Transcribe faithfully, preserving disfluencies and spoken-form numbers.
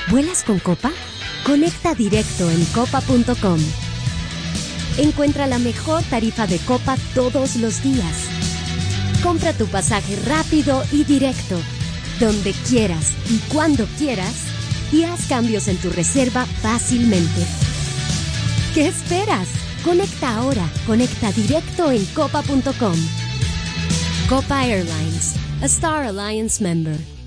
¿Vuelas con Copa? Conecta directo en copa punto com. Encuentra la mejor tarifa de Copa todos los días. Compra tu pasaje rápido y directo, donde quieras y cuando quieras, y haz cambios en tu reserva fácilmente. ¿Qué esperas? Conecta ahora. Conecta directo en copa punto com. Copa Airlines, a Star Alliance member.